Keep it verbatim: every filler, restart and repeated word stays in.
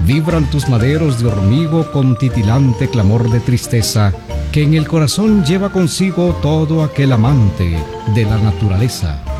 vibran tus maderos de hormigo con titilante clamor de tristeza, que en el corazón lleva consigo todo aquel amante de la naturaleza.